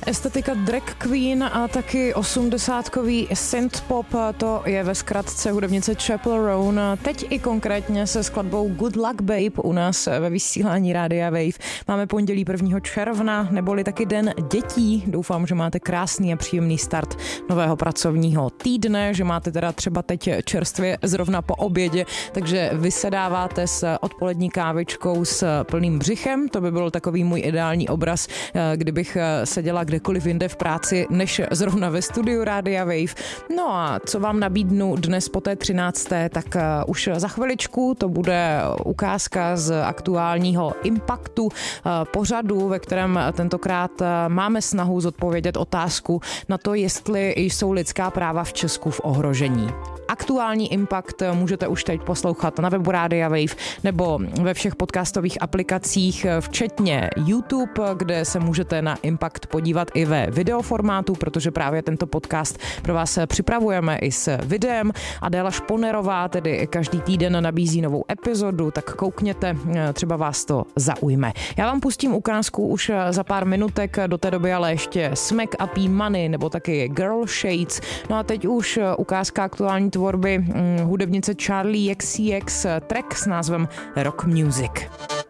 Estetika drag queen a taky 80kový synthpop, to je ve zkratce hudebnice Chappell Roan. Teď i konkrétně se skladbou Good Luck Babe u nás ve vysílání Rádia Wave. Máme pondělí 1. června, neboli taky den dětí. Doufám, že máte krásný a příjemný start nového pracovního týdne, že máte teda třeba teď čerstvě zrovna po obědě, takže vysedáváte s odpolední kávičkou s plným břichem. To by byl takový můj ideální obraz, kdybych seděla kdekoliv jinde v práci, než zrovna ve studiu Rádia Wave. No a co vám nabídnu dnes po té 13. tak už za chviličku to bude ukázka z aktuálního Impactu pořadu, ve kterém tentokrát máme snahu zodpovědět otázku na to, jestli jsou lidská práva v Česku v ohrožení. Aktuální Impact můžete už teď poslouchat na webu Rádia Wave nebo ve všech podcastových aplikacích, včetně YouTube, kde se můžete na Impact podívat i ve videoformátu, protože právě tento podcast pro vás připravujeme i s videem. Adéla Šponerová tedy každý týden nabízí novou epizodu, tak koukněte, třeba vás to zaujme. Já vám pustím ukázku už za pár minutek, do té doby ale ještě Smack a P Money nebo taky Girl Shades. No a teď už ukázka aktuální tvorby hudebnice Charli XCX, track s názvem Rock Music.